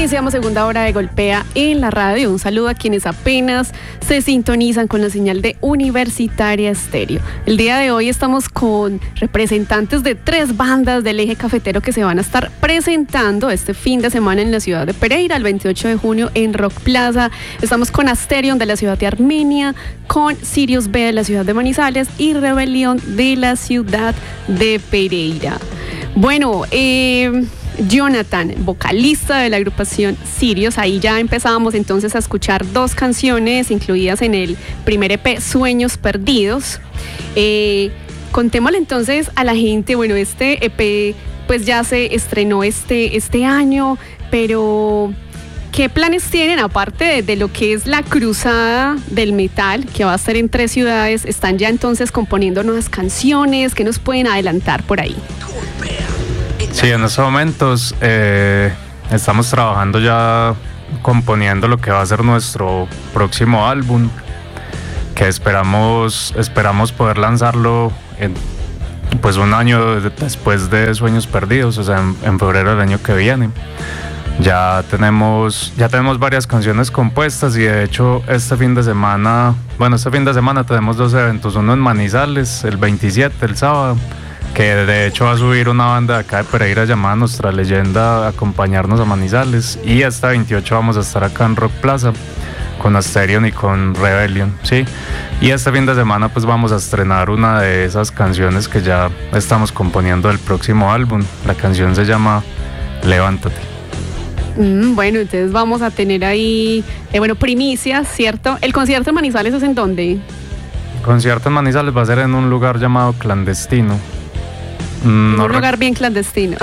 Iniciamos segunda hora de Golpea en la radio. Un saludo a quienes apenas se sintonizan con la señal de Universitaria Estéreo. El día de hoy estamos con representantes de 3 bandas del eje cafetero que se van a estar presentando este fin de semana en la ciudad de Pereira, el 28 de junio en Rock Plaza. Estamos con Asterion de la ciudad de Armenia, con Sirius B de la ciudad de Manizales y Rebelión de la ciudad de Pereira. Bueno, Jonathan, vocalista de la agrupación Sirius, ahí ya empezábamos entonces a escuchar 2 canciones incluidas en el primer EP, Sueños Perdidos. Contémosle entonces a la gente, bueno, este EP pues ya se estrenó este año, pero ¿qué planes tienen aparte de lo que es la cruzada del metal, que va a ser en 3 ciudades? ¿Están ya entonces componiendo nuevas canciones? ¿Qué nos pueden adelantar por ahí? Sí, en estos momentos estamos trabajando ya componiendo lo que va a ser nuestro próximo álbum, que esperamos poder lanzarlo pues un año después de Sueños Perdidos, o sea, en febrero del año que viene. Ya tenemos varias canciones compuestas y de hecho este fin de semana tenemos 2 eventos, uno en Manizales, el 27, el sábado, que de hecho va a subir una banda de acá de Pereira llamada Nuestra Leyenda a acompañarnos a Manizales, y hasta 28 vamos a estar acá en Rock Plaza con Asterion y con Rebelión, ¿sí? Y este fin de semana pues vamos a estrenar una de esas canciones que ya estamos componiendo del próximo álbum. La canción se llama Levántate. Bueno, entonces vamos a tener ahí, primicias, ¿cierto? ¿El concierto en Manizales es en dónde? El concierto en Manizales va a ser en un lugar llamado Clandestino. Un lugar bien clandestino.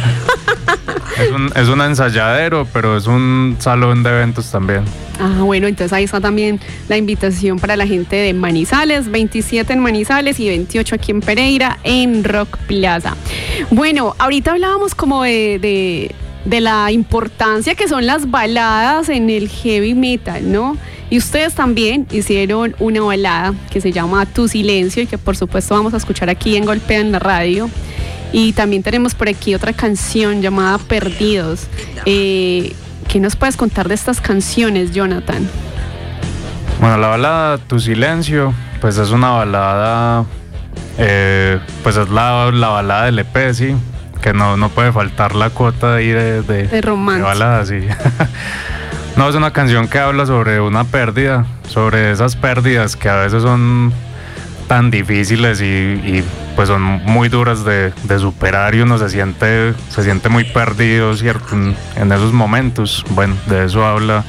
Es un ensayadero, pero es un salón de eventos también. Bueno, entonces ahí está también la invitación para la gente de Manizales, 27 en Manizales y 28 aquí en Pereira, en Rock Plaza. Bueno, ahorita hablábamos como de la importancia que son las baladas en el heavy metal, ¿no? Y ustedes también hicieron una balada que se llama Tu Silencio y que por supuesto vamos a escuchar aquí en Golpea en la radio. Y también tenemos por aquí otra canción llamada Perdidos. ¿Qué nos puedes contar de estas canciones, Jonathan? Bueno, la balada Tu Silencio, pues es una balada, pues es la balada del EP, sí, que no puede faltar la cuota ahí de romance. De balada, sí. No, es una canción que habla sobre una pérdida, sobre esas pérdidas que a veces son tan difíciles y pues son muy duras de superar, y uno se siente muy perdido, ¿cierto? En esos momentos. Bueno, de eso habla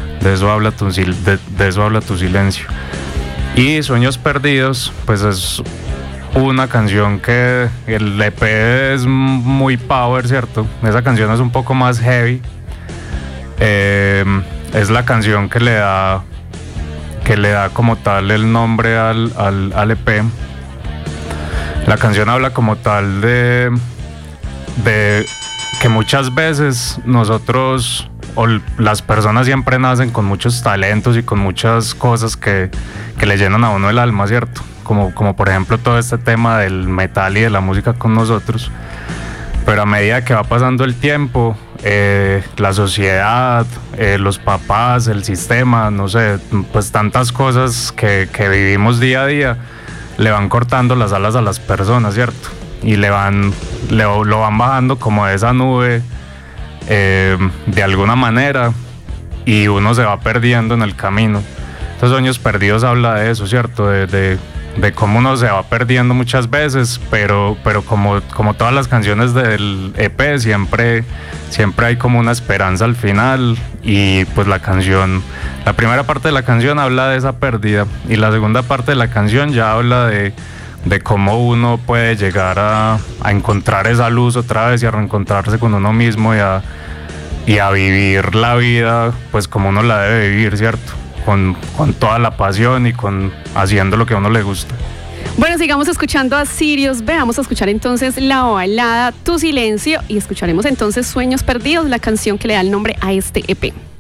Tu Silencio. Y Sueños Perdidos, pues es una canción que el EP es muy power, ¿cierto? Esa canción es un poco más heavy. Es la canción que le da como tal el nombre al EP. La canción habla como tal de que muchas veces nosotros o las personas siempre nacen con muchos talentos y con muchas cosas que le llenan a uno el alma, ¿cierto? Como por ejemplo todo este tema del metal y de la música con nosotros. Pero a medida que va pasando el tiempo, la sociedad, los papás, el sistema, no sé, pues tantas cosas que vivimos día a día, le van cortando las alas a las personas, ¿cierto? Y lo van bajando como de esa nube, de alguna manera, y uno se va perdiendo en el camino. Entonces Sueños Perdidos habla de eso, ¿cierto? De cómo uno se va perdiendo muchas veces, pero como todas las canciones del EP, siempre hay como una esperanza al final. Y pues la primera parte de la canción habla de esa pérdida, y la segunda parte de la canción ya habla de cómo uno puede llegar a encontrar esa luz otra vez y a reencontrarse con uno mismo y a vivir la vida pues como uno la debe vivir, ¿cierto? Con toda la pasión y haciendo lo que a uno le gusta. Bueno, sigamos escuchando a Sirius. Vamos a escuchar entonces la balada Tu Silencio y escucharemos entonces Sueños Perdidos, la canción que le da el nombre a este EP.